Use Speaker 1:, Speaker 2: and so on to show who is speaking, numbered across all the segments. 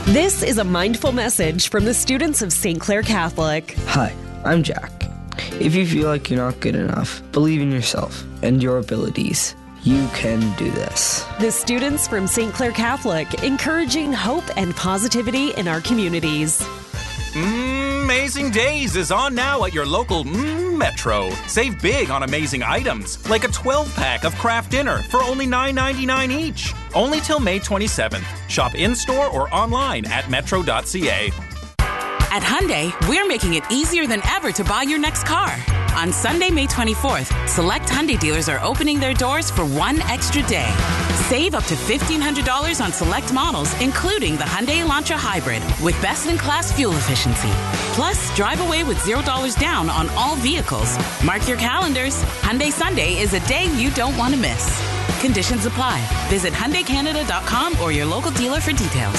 Speaker 1: This is a mindful message from the students of St. Clair Catholic.
Speaker 2: Hi, I'm Jack. If you feel like you're not good enough, believe in yourself and your abilities. You can do this.
Speaker 1: The students from St. Clair Catholic, encouraging hope and positivity in our communities.
Speaker 3: Amazing Days is on now at your local Metro. Save big on amazing items, like a 12-pack of Kraft Dinner for only $9.99 each. Only till May 27th. Shop in-store or online at metro.ca.
Speaker 4: At Hyundai, we're making it easier than ever to buy your next car. On Sunday, May 24th, select Hyundai dealers are opening their doors for one extra day. Save up to $1,500 on select models, including the Hyundai Elantra Hybrid, with best-in-class fuel efficiency. Plus, drive away with $0 down on all vehicles. Mark your calendars. Hyundai Sunday is a day you don't want to miss. Conditions apply. Visit HyundaiCanada.com or your local dealer for details.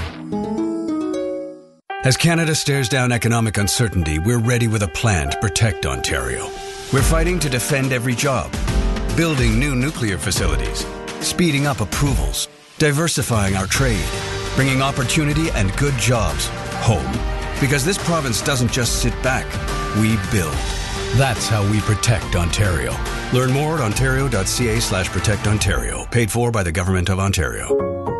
Speaker 5: As Canada stares down economic uncertainty, we're ready with a plan to protect Ontario. We're fighting to defend every job, building new nuclear facilities, speeding up approvals, diversifying our trade, bringing opportunity and good jobs home. Because this province doesn't just sit back, we build. That's how we protect Ontario. Learn more at ontario.ca/protectontario. Paid for by the Government of Ontario.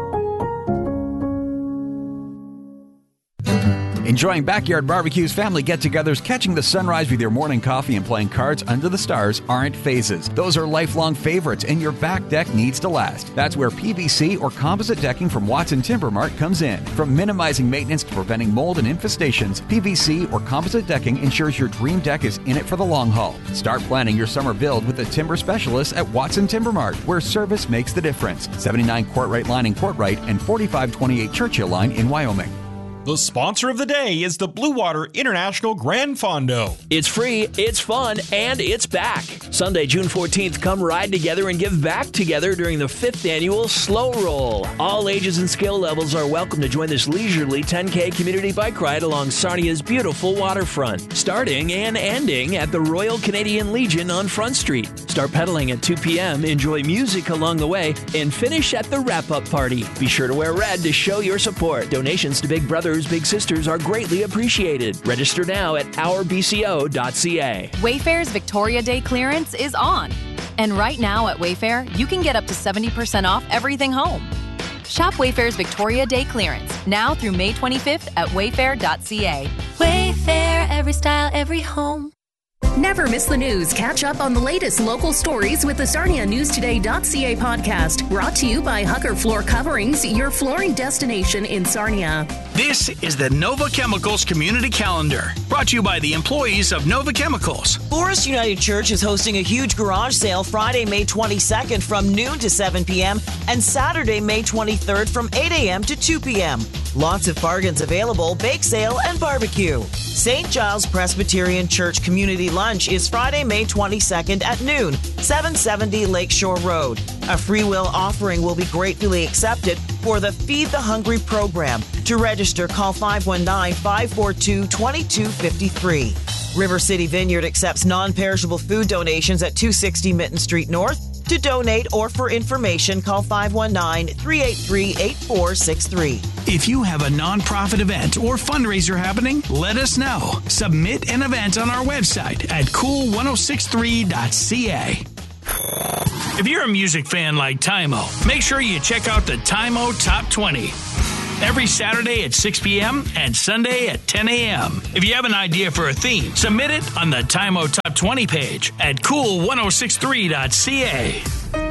Speaker 6: Enjoying backyard barbecues, family get-togethers, catching the sunrise with your morning coffee, and playing cards under the stars aren't phases. Those are lifelong favorites, and your back deck needs to last. That's where PVC or composite decking from Watson Timber Mart comes in. From minimizing maintenance to preventing mold and infestations, PVC or composite decking ensures your dream deck is in it for the long haul. Start planning your summer build with the timber specialists at Watson Timber Mart, where service makes the difference. 79 Courtright Line in Courtright and 4528 Churchill Line in Wyoming.
Speaker 7: The sponsor of the day is the Blue Water International Grand Fondo.
Speaker 8: It's free, it's fun, and it's back. Sunday, June 14th, come ride together and give back together during the 5th annual Slow Roll. All ages and skill levels are welcome to join this leisurely 10K community bike ride along Sarnia's beautiful waterfront, starting and ending at the Royal Canadian Legion on Front Street. Start pedaling at 2 p.m., enjoy music along the way, and finish at the wrap-up party. Be sure to wear red to show your support. Donations to Big Brothers Big Sisters are greatly appreciated. Register now at ourbco.ca.
Speaker 9: Wayfair's Victoria Day clearance is on. And right now at Wayfair, you can get up to 70% off everything home. Shop Wayfair's Victoria Day clearance now through May 25th at wayfair.ca.
Speaker 10: Wayfair, every style, every home.
Speaker 11: Never miss the news. Catch up on the latest local stories with the SarniaNewsToday.ca podcast. Brought to you by Hucker Floor Coverings, your flooring destination in Sarnia.
Speaker 12: This is the Nova Chemicals Community Calendar. Brought to you by the employees of Nova Chemicals.
Speaker 13: Forest United Church is hosting a huge garage sale Friday, May 22nd from noon to 7 p.m. and Saturday, May 23rd from 8 a.m. to 2 p.m. Lots of bargains available, bake sale, and barbecue. St. Giles Presbyterian Church Community Lunch is Friday, May 22nd at noon, 770 Lakeshore Road. A free will offering will be gratefully accepted for the Feed the Hungry program. To register, call 519-542-2253. River City Vineyard accepts non-perishable food donations at 260 Mitten Street North. To donate or for information, call 519-383-8463.
Speaker 12: If you have a nonprofit event or fundraiser happening, let us know. Submit an event on our website at cool1063.ca. If you're a music fan like Tymo, make sure you check out the Tymo Top 20. Every Saturday at 6 p.m. and Sunday at 10 a.m. If you have an idea for a theme, submit it on the Tymo Top 20 page at cool1063.ca.